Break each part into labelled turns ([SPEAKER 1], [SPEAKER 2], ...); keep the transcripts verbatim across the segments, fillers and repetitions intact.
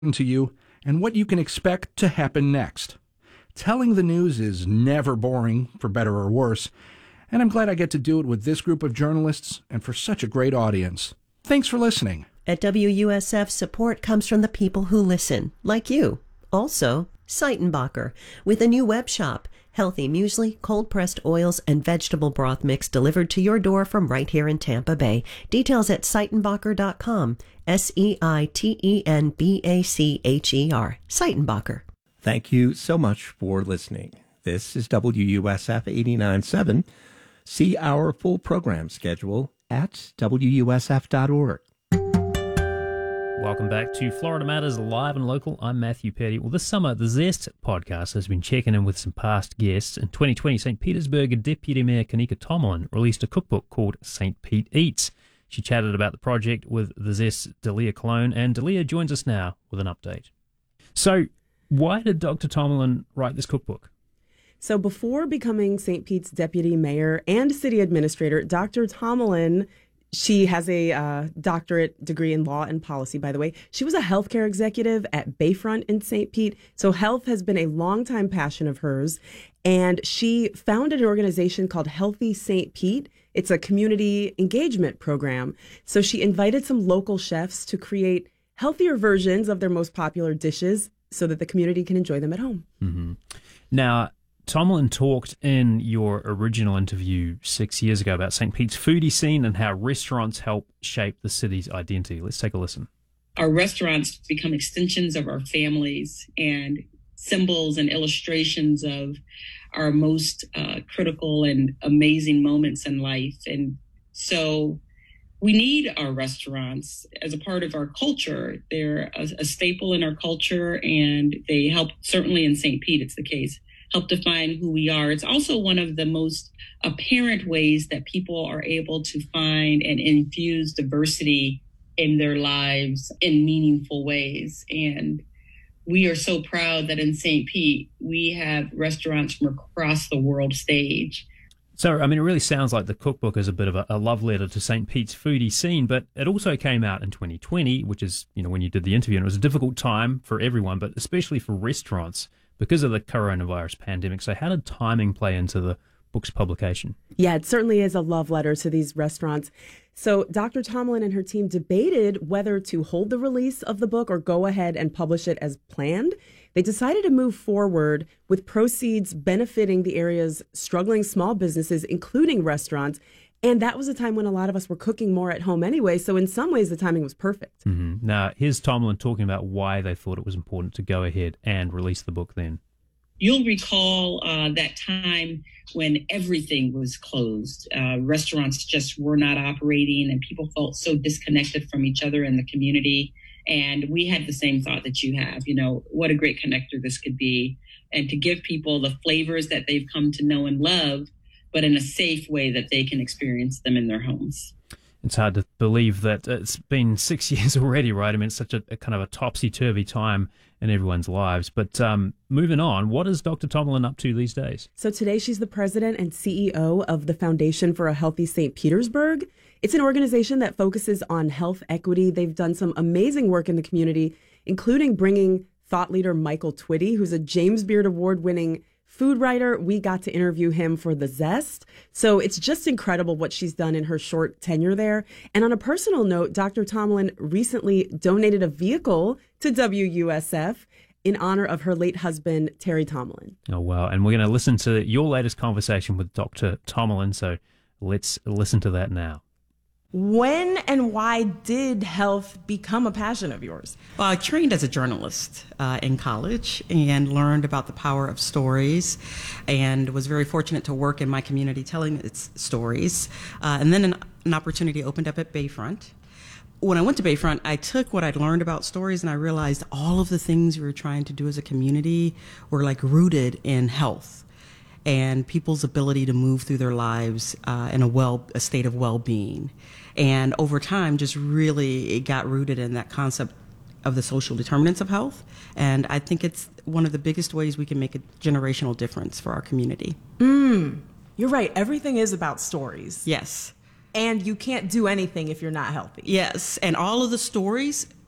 [SPEAKER 1] to you and what you can expect to happen next. Telling the news is never boring, for better or worse, and I'm glad I get to do it with this group of journalists and for such a great audience. Thanks for listening.
[SPEAKER 2] At W U S F, support comes from the people who listen, like you. Also, Seitenbacher, with a new web shop. Healthy muesli, cold-pressed oils, and vegetable broth mix delivered to your door from right here in Tampa Bay. Details at seitenbacher dot com. S E I T E N B A C H E R. Seitenbacher.
[SPEAKER 3] Thank you so much for listening. This is W U S F eighty-nine point seven. See our full program schedule at W U S F dot org.
[SPEAKER 4] Welcome back to Florida Matters Live and Local. I'm Matthew Petty. Well, this summer, the Zest podcast has been checking in with some past guests. In twenty twenty, Saint Petersburg Deputy Mayor Kanika Tomlin released a cookbook called Saint Pete Eats. She chatted about the project with the Zest's Delia Cologne, and Delia joins us now with an update. So, why did Doctor Tomlin write this cookbook?
[SPEAKER 5] So before becoming Saint Pete's deputy mayor and city administrator, Doctor Tomlin, she has a uh, doctorate degree in law and policy, by the way. She was a healthcare executive at Bayfront in Saint Pete. So health has been a longtime passion of hers. And she founded an organization called Healthy Saint Pete. It's a community engagement program. So she invited some local chefs to create healthier versions of their most popular dishes so that the community can enjoy them at home.
[SPEAKER 4] Mm-hmm. Now, Tomlin talked in your original interview six years ago about Saint Pete's foodie scene and how restaurants help shape the city's identity. Let's take a listen.
[SPEAKER 6] Our restaurants become extensions of our families and symbols and illustrations of our most uh, critical and amazing moments in life. And so we need our restaurants as a part of our culture. They're a, a staple in our culture, and they help, certainly in Saint Pete, it's the case, help define who we are. It's also one of the most apparent ways that people are able to find and infuse diversity in their lives in meaningful ways. And we are so proud that in Saint Pete, we have restaurants from across the world stage.
[SPEAKER 4] So, I mean, it really sounds like the cookbook is a bit of a, a love letter to Saint Pete's foodie scene, but it also came out in twenty twenty, which is, you know, when you did the interview, and it was a difficult time for everyone, but especially for restaurants because of the coronavirus pandemic. So how did timing play into the book's publication?
[SPEAKER 5] Yeah, it certainly is a love letter to these restaurants. So Doctor Tomlin and her team debated whether to hold the release of the book or go ahead and publish it as planned. They decided to move forward with proceeds benefiting the area's struggling small businesses, including restaurants. And that was a time when a lot of us were cooking more at home anyway. So in some ways, the timing was perfect.
[SPEAKER 4] Mm-hmm. Now, here's Tomlin talking about why they thought it was important to go ahead and release the book then.
[SPEAKER 6] You'll recall uh, that time when everything was closed. Uh, restaurants just were not operating, and people felt so disconnected from each other in the community. And we had the same thought that you have, you know, what a great connector this could be. And to give people the flavors that they've come to know and love, but in a safe way that they can experience them in their homes.
[SPEAKER 4] It's hard to believe that it's been six years already, right? I mean, it's such a, a kind of a topsy-turvy time in everyone's lives. But um, moving on, what is Doctor Tomlin up to these days?
[SPEAKER 5] So today she's the president and C E O of the Foundation for a Healthy Saint Petersburg. It's an organization that focuses on health equity. They've done some amazing work in the community, including bringing thought leader Michael Twitty, who's a James Beard Award-winning food writer. We got to interview him for The Zest. So it's just incredible what she's done in her short tenure there. And on a personal note, Doctor Tomlin recently donated a vehicle to W U S F in honor of her late husband, Terry Tomlin.
[SPEAKER 4] Oh, wow. And we're going to listen to your latest conversation with Doctor Tomlin. So let's listen to that now.
[SPEAKER 7] When and why did health become a passion of yours?
[SPEAKER 8] Well, I trained as a journalist uh, in college and learned about the power of stories, and was very fortunate to work in my community telling its stories. Uh, and then an, an opportunity opened up at Bayfront. When I went to Bayfront, I took what I'd learned about stories, and I realized all of the things we were trying to do as a community were like rooted in health and people's ability to move through their lives uh, in a well, a state of well-being. And over time, just really, it got rooted in that concept of the social determinants of health. And I think it's one of the biggest ways we can make a generational difference for our community.
[SPEAKER 7] Mm, you're right. Everything is about stories.
[SPEAKER 8] Yes.
[SPEAKER 7] And you can't do anything if you're not healthy.
[SPEAKER 8] Yes. And all of the stories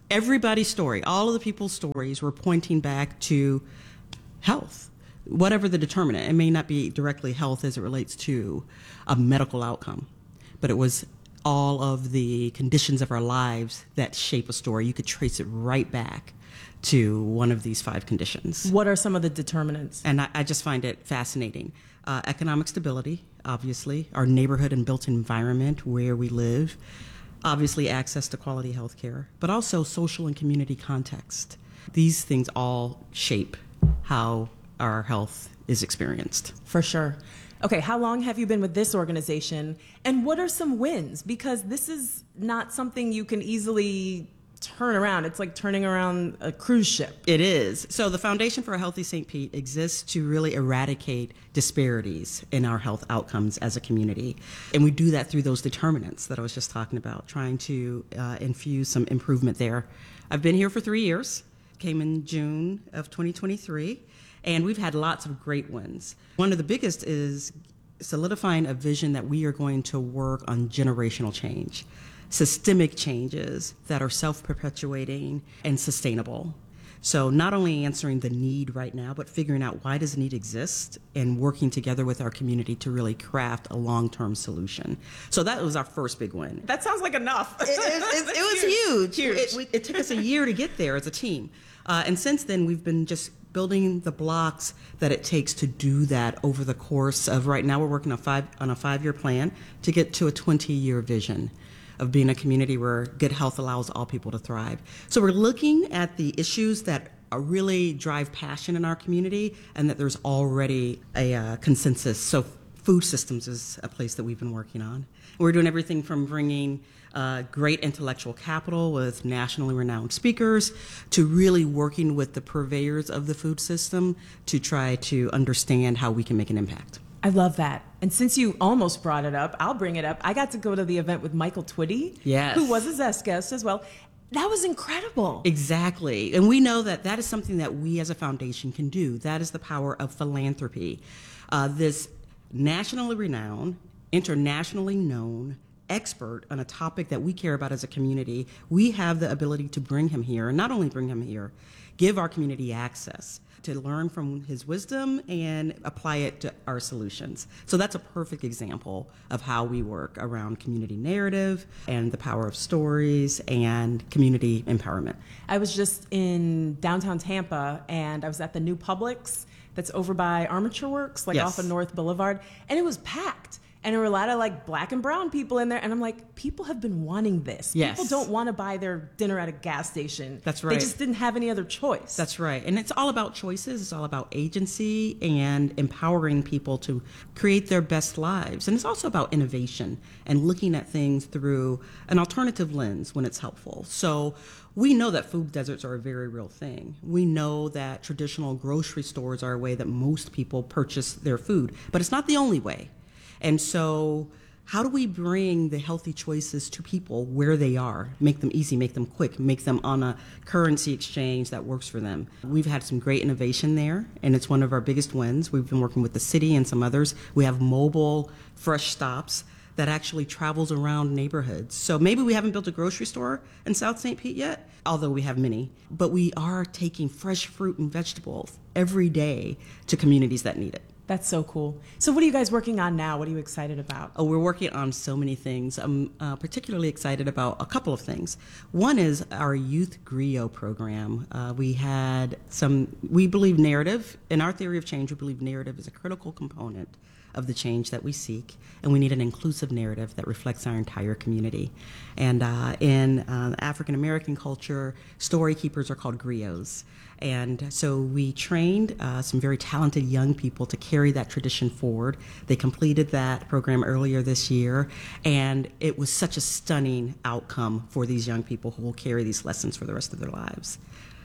[SPEAKER 8] Everybody's story, all of the people's stories were pointing back to health, whatever the determinant. It may not be directly health as it relates to a medical outcome, but it was all of the conditions of our lives that shape a story. You could trace it right back to one of these five conditions.
[SPEAKER 7] What are some of the determinants?
[SPEAKER 8] And I, I just find it fascinating. Uh, economic stability, obviously, our neighborhood and built environment where we live, obviously access to quality health care, but also social and community context. These things all shape how our health is experienced.
[SPEAKER 7] For sure. Okay, how long have you been with this organization, and what are some wins? Because this is not something you can easily turn around. It's like turning around a cruise ship.
[SPEAKER 8] It is. So the Foundation for a Healthy Saint Pete exists to really eradicate disparities in our health outcomes as a community. And we do that through those determinants that I was just talking about, trying to uh, infuse some improvement there. I've been here for three years, came in June of twenty twenty-three, and we've had lots of great wins. One of the biggest is solidifying a vision that we are going to work on generational change. Systemic changes that are self-perpetuating and sustainable. So not only answering the need right now, but figuring out why does the need exist and working together with our community to really craft a long-term solution. So that was our first big win.
[SPEAKER 7] That sounds like enough.
[SPEAKER 8] It, it, it, it was huge.
[SPEAKER 7] Huge.
[SPEAKER 8] It, it, it took us a year to get there as a team. Uh, and since then, we've been just building the blocks that it takes to do that over the course of, right now we're working on, five, on a five-year plan to get to a twenty-year vision of being a community where good health allows all people to thrive. So we're looking at the issues that are really drive passion in our community and that there's already a uh, consensus. So food systems is a place that we've been working on. We're doing everything from bringing uh, great intellectual capital with nationally renowned speakers to really working with the purveyors of the food system to try to understand how we can make an impact.
[SPEAKER 7] I love that. And since you almost brought it up, I'll bring it up. I got to go to the event with Michael Twitty,
[SPEAKER 8] yes,
[SPEAKER 7] who was a Zest guest as well. That was incredible.
[SPEAKER 8] Exactly. And we know that that is something that we as a foundation can do. That is the power of philanthropy. Uh, this nationally renowned, internationally known expert on a topic that we care about as a community, we have the ability to bring him here, and not only bring him here, give our community access to learn from his wisdom and apply it to our solutions. So that's a perfect example of how we work around community narrative and the power of stories and community empowerment.
[SPEAKER 7] I was just in downtown Tampa, and I was at the new Publix that's over by Armature Works, like
[SPEAKER 8] yes.
[SPEAKER 7] off of North Boulevard, and it was packed. And there were a lot of like black and brown people in there. And I'm like, people have been wanting this.
[SPEAKER 8] Yes.
[SPEAKER 7] People don't want to buy their dinner at a gas station.
[SPEAKER 8] That's right.
[SPEAKER 7] They just didn't have any other choice.
[SPEAKER 8] That's right. And it's all about choices. It's all about agency and empowering people to create their best lives. And it's also about innovation and looking at things through an alternative lens when it's helpful. So we know that food deserts are a very real thing. We know that traditional grocery stores are a way that most people purchase their food, but it's not the only way. And so how do we bring the healthy choices to people where they are, make them easy, make them quick, make them on a currency exchange that works for them? We've had some great innovation there, and it's one of our biggest wins. We've been working with the city and some others. We have mobile fresh stops that actually travels around neighborhoods. So maybe we haven't built a grocery store in South Saint Pete yet, although we have many, but we are taking fresh fruit and vegetables every day to communities that need it.
[SPEAKER 7] That's so cool. So what are you guys working on now? What are you excited about?
[SPEAKER 8] Oh, we're working on so many things. I'm uh, particularly excited about a couple of things. One is our Youth Griot program. Uh, we had some, we believe narrative, in our theory of change, we believe narrative is a critical component of the change that we seek, and we need an inclusive narrative that reflects our entire community. And uh, in uh, African American culture, story keepers are called griots. And so we trained uh, some very talented young people to carry that tradition forward. They completed that program earlier this year, and it was such a stunning outcome for these young people who will carry these lessons for the rest of their lives.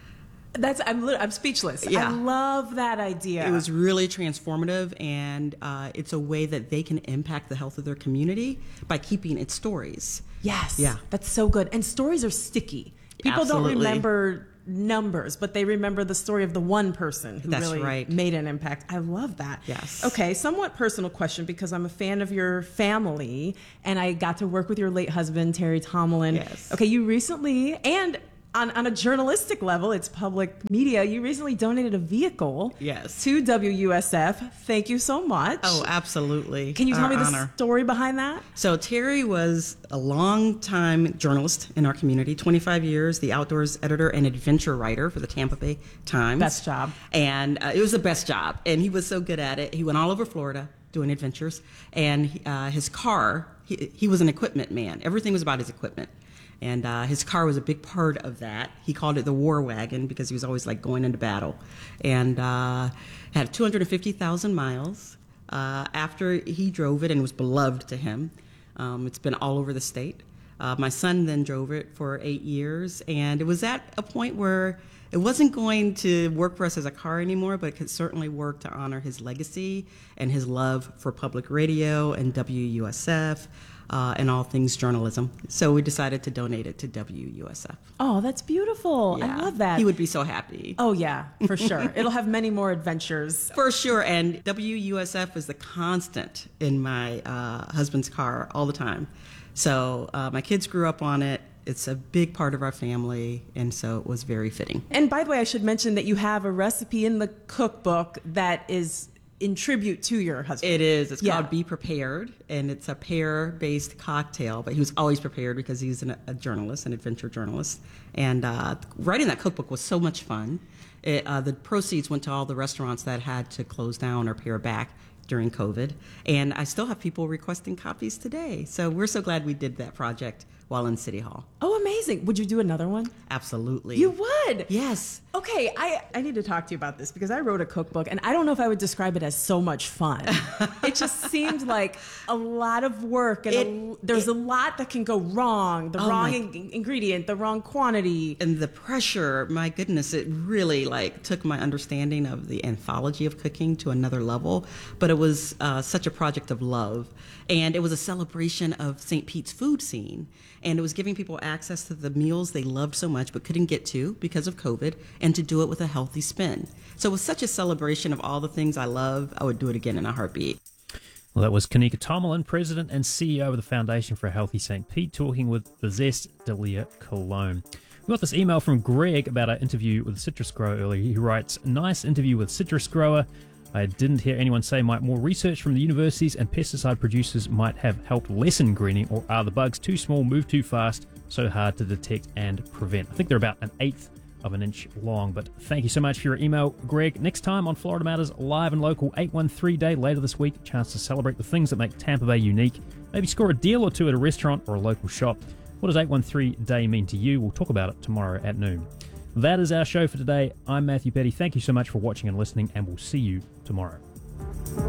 [SPEAKER 7] That's I'm lit- I'm speechless.
[SPEAKER 8] Yeah.
[SPEAKER 7] I love that idea.
[SPEAKER 8] It was really transformative, and uh, it's a way that they can impact the health of their community by keeping its stories.
[SPEAKER 7] Yes.
[SPEAKER 8] Yeah.
[SPEAKER 7] That's so good. And stories are sticky. People
[SPEAKER 8] Absolutely.
[SPEAKER 7] don't remember numbers, but they remember the story of the one person who
[SPEAKER 8] That's
[SPEAKER 7] really
[SPEAKER 8] right.
[SPEAKER 7] made an impact. I love that.
[SPEAKER 8] Yes.
[SPEAKER 7] Okay, somewhat personal question, because I'm a fan of your family, and I got to work with your late husband, Terry Tomlin.
[SPEAKER 8] Yes.
[SPEAKER 7] Okay, you recently, and on, on a journalistic level, it's public media. You recently donated a vehicle
[SPEAKER 8] Yes.
[SPEAKER 7] to W U S F. Thank you so much.
[SPEAKER 8] Oh, absolutely.
[SPEAKER 7] Can you tell
[SPEAKER 8] Our
[SPEAKER 7] me the
[SPEAKER 8] honor.
[SPEAKER 7] story behind that?
[SPEAKER 8] So Terry was a long-time journalist in our community, twenty-five years, the outdoors editor and adventure writer for the Tampa Bay Times.
[SPEAKER 7] Best job.
[SPEAKER 8] And uh, it was the best job. And he was so good at it. He went all over Florida doing adventures. And uh, his car, he, he was an equipment man. Everything was about his equipment. And uh, his car was a big part of that. He called it the war wagon because he was always like going into battle. And uh, had two hundred fifty thousand miles. Uh, after he drove it and was beloved to him, um, it's been all over the state. Uh, my son then drove it for eight years. And it was at a point where it wasn't going to work for us as a car anymore, but it could certainly work to honor his legacy and his love for public radio and W U S F. Uh, and all things journalism. So we decided to donate it to W U S F.
[SPEAKER 7] Oh, that's beautiful. I
[SPEAKER 8] Yeah.
[SPEAKER 7] love that.
[SPEAKER 8] He would be so happy.
[SPEAKER 7] Oh, yeah, for sure. It'll have many more adventures.
[SPEAKER 8] For sure. And W U S F is the constant in my uh, husband's car all the time. So uh, my kids grew up on it. It's a big part of our family, and so it was very fitting.
[SPEAKER 7] And by the way, I should mention that you have a recipe in the cookbook that is in tribute to your husband.
[SPEAKER 8] It is. It's
[SPEAKER 7] Yeah.
[SPEAKER 8] called Be Prepared, and it's a pear-based cocktail. But he was always prepared because he's an, a journalist, an adventure journalist. And uh, writing that cookbook was so much fun. It, uh, the proceeds went to all the restaurants that had to close down or pare back during COVID. And I still have people requesting copies today. So we're so glad we did that project while in City Hall.
[SPEAKER 7] Oh, amazing. Would you do another one?
[SPEAKER 8] Absolutely.
[SPEAKER 7] You would?
[SPEAKER 8] Yes.
[SPEAKER 7] Okay, I, I need to talk to you about this because I wrote a cookbook and I don't know if I would describe it as so much fun. It just seemed like a lot of work and
[SPEAKER 8] It-
[SPEAKER 7] a, there's
[SPEAKER 8] it-
[SPEAKER 7] a lot that can go wrong. The
[SPEAKER 8] Oh
[SPEAKER 7] wrong
[SPEAKER 8] my-
[SPEAKER 7] in- ingredient, the wrong quantity.
[SPEAKER 8] And the pressure, my goodness, it really like took my understanding of the anthology of cooking to another level. But it was uh, such a project of love. And it was a celebration of Saint Pete's food scene. And it was giving people access to the meals they loved so much but couldn't get to because of COVID, and to do it with a healthy spin. So it was such a celebration of all the things I love. I would do it again in a heartbeat.
[SPEAKER 4] Well, that was Kanika Tomlin, President and C E O of the Foundation for a Healthy Saint Pete, talking with the Zest Delia Cologne. We got this email from Greg about our interview with a citrus grower earlier. He writes, nice interview with citrus grower. I didn't hear anyone say might more research from the universities and pesticide producers might have helped lessen greening, or are the bugs too small, move too fast, so hard to detect and prevent? I think they're about an eighth of an inch long, but thank you so much for your email, Greg. Next time on Florida Matters, live and local, eight one three Day later this week, chance to celebrate the things that make Tampa Bay unique. Maybe score a deal or two at a restaurant or a local shop. What does eight one three Day mean to you? We'll talk about it tomorrow at noon. That is our show for today. I'm Matthew Petty. Thank you so much for watching and listening, and we'll see you tomorrow.